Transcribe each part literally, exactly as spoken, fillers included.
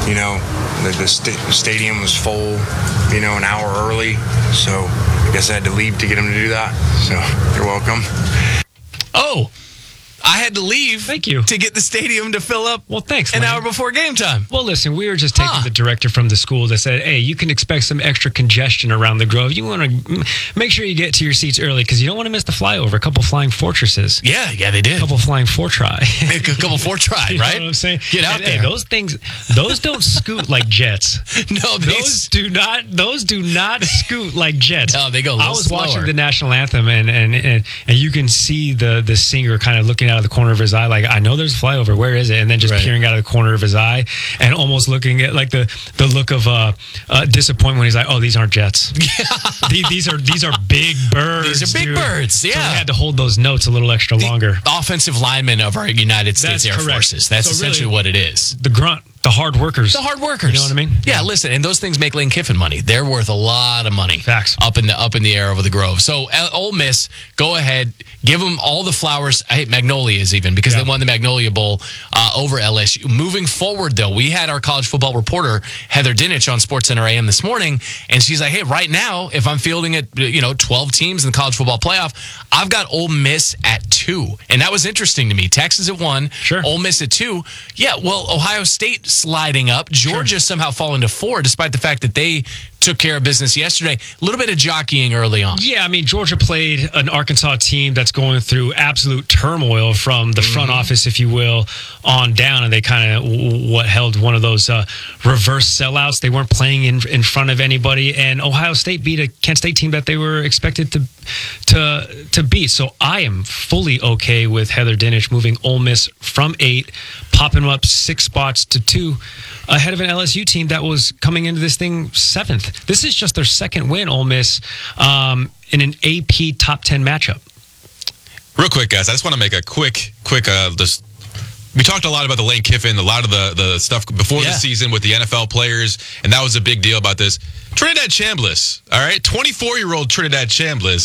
you know, the, the st- stadium was full, you know, an hour early. So I guess I had to leave to get him to do that. So you're welcome. Oh, I had to leave Thank you. to get the stadium to fill up Well, thanks, an Lane. hour before game time. Well, listen, we were just taking Huh. the director from the school that said, hey, you can expect some extra congestion around the Grove. You want to make sure you get to your seats early because you don't want to miss the flyover. A couple flying fortresses. Yeah, yeah, they did. A couple flying fortry. A couple four try, You know right? what I'm saying? Get out And, there. hey, those things, those don't scoot like jets. no, they, Those do not. Those do not scoot like jets. No, they go a I little was slower. watching the national anthem, and and, and and you can see the the singer kind of looking out of the corner of his eye, like I know there's a flyover. Where is it? And then just Right. peering out of the corner of his eye, and almost looking at like the the look of uh, uh disappointment. He's like, oh, these aren't jets. these, these are these are big birds. These are big dude. birds, So yeah. we had to hold those notes a little extra longer. offensive linemen of our United States That's Air correct. Forces. That's So essentially really- what it is. The grunt, the hard workers. The hard workers. You know what I mean? Yeah, listen, and those things make Lane Kiffin money. They're worth a lot of money. Facts. Up in the up in the air over the Grove. So uh, Ole Miss, go ahead, give them all the flowers. I hate Magnolias even because Yeah. they won the Magnolia Bowl uh, over L S U. Moving forward, though, we had our college football reporter Heather Dinich on SportsCenter A M this morning, and she's like, "Hey, right now, if I'm fielding at you know twelve teams in the college football playoff, I've got Ole Miss at two, and that was interesting to me. Texas at one, Sure. Ole Miss at two. Yeah, well, Ohio State sliding up, Georgia somehow falling to four, despite the fact that they took care of business yesterday. A little bit of jockeying early on. Yeah, I mean, Georgia played an Arkansas team that's going through absolute turmoil from the front office, if you will, on down, and they kind of what held one of those uh, reverse sellouts. They weren't playing in in front of anybody, and Ohio State beat a Kent State team that they were expected to to to beat. So I am fully okay with Heather Dinich moving Ole Miss from eight, popping them up six spots to two, ahead of an L S U team that was coming into this thing seventh. This is just their second win, Ole Miss, um, in an A P top ten matchup. Real quick, guys, I just want to make a quick, quick, uh, just. We talked a lot about the Lane Kiffin, a lot of the, the stuff before Yeah. the season with the N F L players, and that was a big deal about this. Trinidad Chambliss, all right? twenty-four-year-old Trinidad Chambliss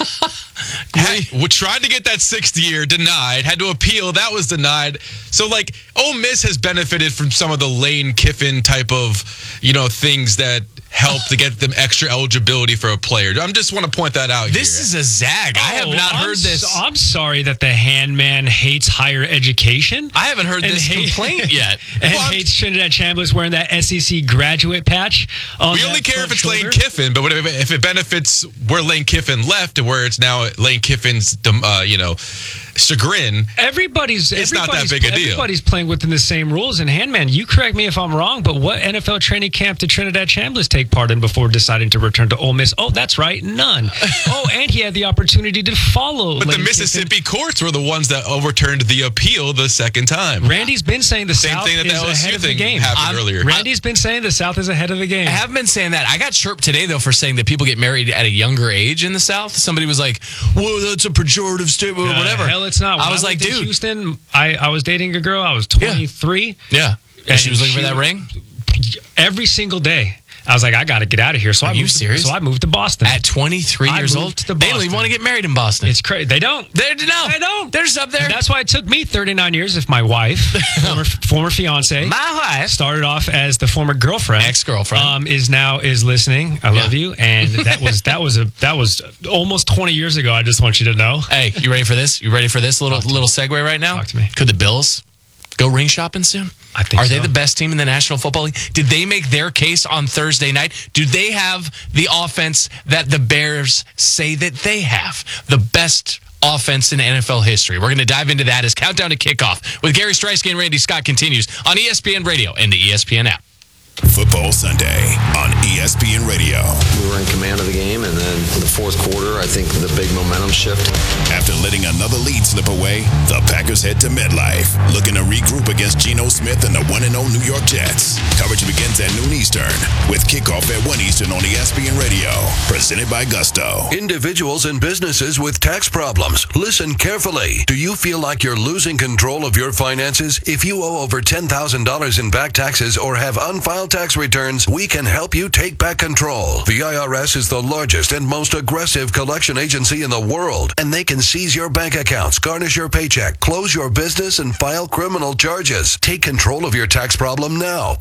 had, w- tried to get that sixth year, denied, had to appeal, that was denied. So, like, Ole Miss has benefited from some of the Lane Kiffin type of, you know, things that help to get them extra eligibility for a player. I just want to point that out This here. is a zag. I have Oh, not I'm heard this. so- I'm sorry that the handman hates higher education. I haven't heard And this hate- complaint yet. And Well, I'm- hates Trinidad Chambliss wearing that S E C graduate patch. On We that only care front if it's shoulder. Lane Kiffin, but whatever, if it benefits where Lane Kiffin left and where it's now Lane Kiffin's, uh, you know, chagrin. Everybody's It's not that everybody's- big a deal. Everybody's playing within the same rules. And Handman, you correct me if I'm wrong, but what N F L training camp did Trinidad Chambliss take part in before deciding to return to Ole Miss? Oh, that's right, none. Oh, and he had the opportunity to follow. But the Lane Mississippi courts were the ones that overturned the appeal the second time. Kiffin. Randy's been saying the Same South thing that the is L S U ahead of the thing game. happened I'm- earlier. Randy's been saying the South is ahead of the game. I haven't been saying that. I got chirped today, though, for saying that people get married at a younger age in the South. Somebody was like, whoa, that's a pejorative statement or Uh, whatever. Hell, it's not. When I was like, lived in dude. Houston, I, I was dating a girl. I was twenty-three. Yeah. And And she was looking she for that was- ring? Every single day. I was like, I got to get out of here. So Are I you moved serious? To, so I moved to Boston. At twenty-three I years moved old? to They don't even Boston. want to get married in Boston. It's crazy. They don't. They're, no, They don't. They're just up there. That's why it took me thirty-nine years if my wife, former, former fiance, My wife. started off as the former girlfriend, Ex-girlfriend. um, is now is listening. I love Yeah. you, and that was that was a that was almost twenty years ago. I just want you to know. Hey, you ready for this? You ready for this little Talk to little segue right now? Talk to me. Could the Bills go ring shopping soon? I think Are so. they the best team in the National Football League? Did they make their case on Thursday night? Do they have the offense that the Bears say that they have? The best offense in N F L history. We're going to dive into that as Countdown to Kickoff with Gary Streisky and Randy Scott continues on E S P N Radio and the E S P N app. Football Sunday on E S P N Radio. We were in command of the game, and then in the fourth quarter, I think the big momentum shift. After letting another lead slip away, the Packers head to MetLife, looking to regroup against Geno Smith and the one and oh New York Jets. Coverage begins at noon Eastern, with kickoff at one Eastern on E S P N Radio. Presented by Gusto. Individuals and businesses with tax problems, listen carefully. Do you feel like you're losing control of your finances? If you owe over ten thousand dollars in back taxes or have unfiled tax returns, we can help you take back control. The I R S is the largest and most aggressive collection agency in the world, and they can seize your bank accounts, garnish your paycheck, close your business, and file criminal charges. Take control of your tax problem now.